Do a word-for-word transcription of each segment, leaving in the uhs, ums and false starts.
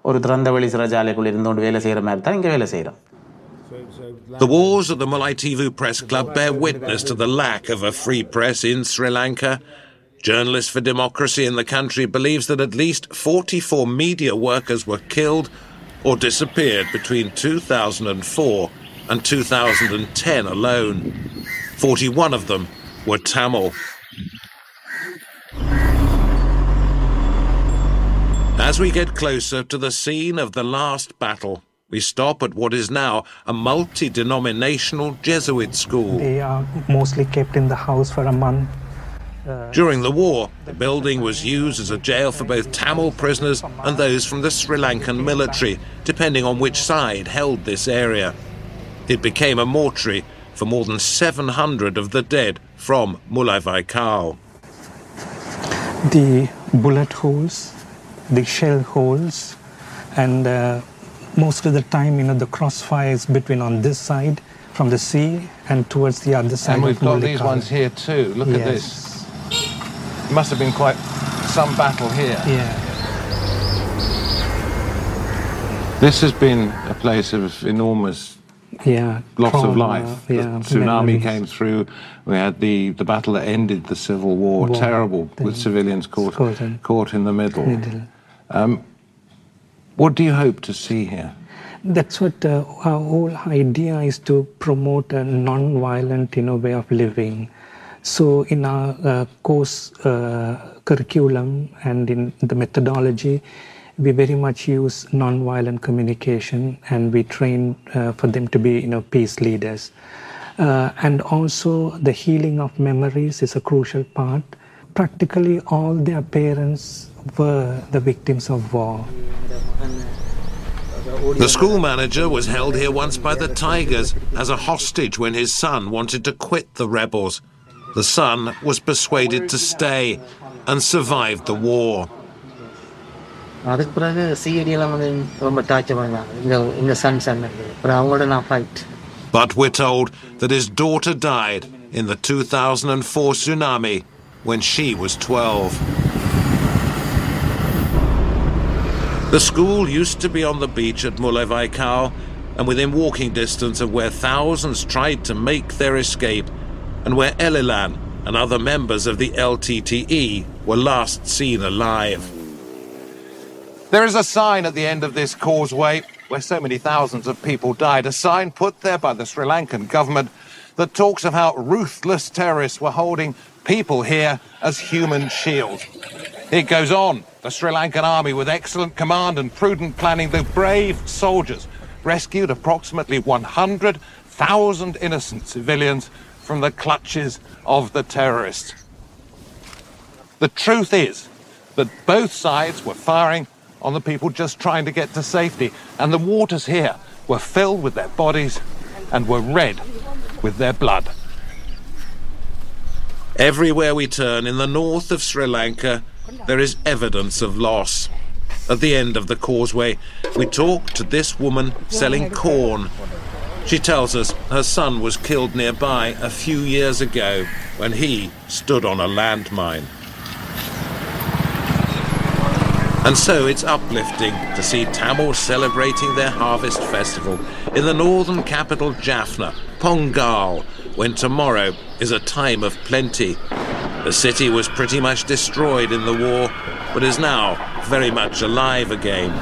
ஒரு திறந்த வெளி சிறைச்சாலைக்குள்ள இருந்தோண்டு வேலை செய்கிற மாதிரி தான் இங்கே வேலை செய்கிறோம். The wars at the Mullaitivu Press Club bear witness to the lack of a free press in Sri Lanka. Journalists for Democracy in the country believes that at least forty-four media workers were killed or disappeared between two thousand four and two thousand ten alone. forty-one of them were Tamil. As we get closer to the scene of the last battle, we stop at what is now a multi-denominational Jesuit school. They are mostly kept in the house for a month. Uh, During the war, the building was used as a jail for both Tamil prisoners and those from the Sri Lankan military, depending on which side held this area. It became a mortuary for more than seven hundred of the dead from Mullaitivu. The bullet holes, the shell holes, and uh, most of the time, you know, the crossfire is between on this side from the sea and towards the other side. And we've got these ones here too. Look yes. at this. It must have been quite some battle here. Yeah. This has been a place of enormous yeah, loss trauma, of life. Yeah, the tsunami memories. came through. We had the, the battle that ended the civil war. war. Terrible, the with civilians caught, caught in the middle. middle. Um, what do you hope to see here? That's what uh, our whole idea is, to promote a non-violent, you know, way of living. So in our uh, course uh, curriculum and in the methodology, we very much use non-violent communication, and we train uh, for them to be, you know, peace leaders. Uh, and also the healing of memories is a crucial part. Practically all their parents were the victims of war. The school manager was held here once by the Tigers as a hostage when his son wanted to quit the rebels. The son was persuaded to stay and survived the war. But we're told that his daughter died in the two thousand four tsunami when she was twelve. The school used to be on the beach at Mullaitivu and within walking distance of where thousands tried to make their escape, and where Elilan and other members of the L T T E were last seen alive. There is a sign at the end of this causeway where so many thousands of people died, a sign put there by the Sri Lankan government that talks of how ruthless terrorists were holding people here as human shields. It goes on. The Sri Lankan army, with excellent command and prudent planning, the brave soldiers rescued approximately one hundred thousand innocent civilians from the clutches of the terrorists. The truth is that both sides were firing on the people just trying to get to safety, and the waters here were filled with their bodies and were red with their blood. Everywhere we turn in the north of Sri Lanka, there is evidence of loss. At the end of the causeway, we talk to this woman selling corn. She tells us her son was killed nearby a few years ago when he stood on a landmine. And so it's uplifting to see Tamils celebrating their harvest festival in the northern capital Jaffna, Pongal, when tomorrow is a time of plenty. The city was pretty much destroyed in the war, but is now very much alive again.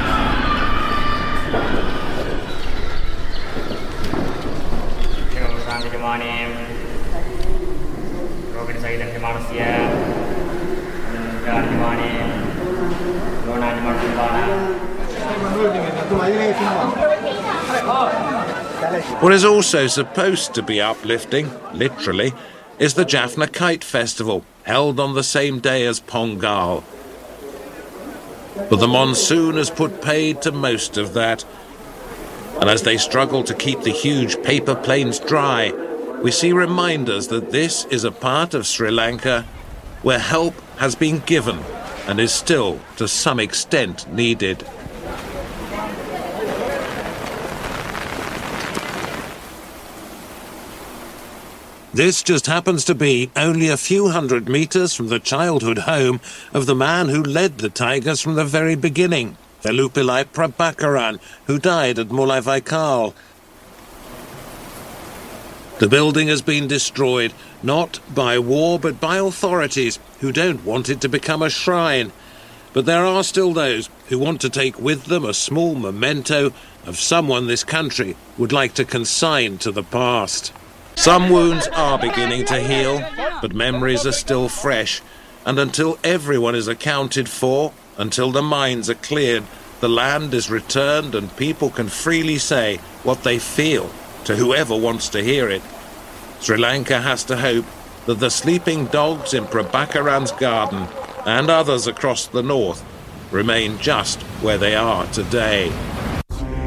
What is also supposed to be uplifting, literally, is the Jaffna Kite Festival, held on the same day as Pongal. But the monsoon has put paid to most of that, and as they struggle to keep the huge paper planes dry, we see reminders that this is a part of Sri Lanka where help has been given and is still, to some extent, needed. This just happens to be only a few hundred metres from the childhood home of the man who led the Tigers from the very beginning, Velupillai Prabhakaran, who died at Mulai Vaikal. The building has been destroyed, not by war but by authorities who don't want it to become a shrine. But there are still those who want to take with them a small memento of someone this country would like to consign to the past. Some wounds are beginning to heal, but memories are still fresh. And until everyone is accounted for, until the minds are cleared, the land is returned and people can freely say what they feel to whoever wants to hear it. Sri Lanka has to hope that the sleeping dogs in Prabhakaran's garden and others across the north remain just where they are today.